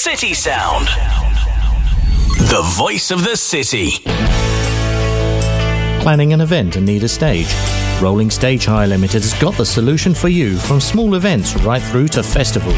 City Sound. The voice of the city. Planning an event and need a stage? Rolling Stage Hire Limited has got the solution for you, from small events right through to festivals.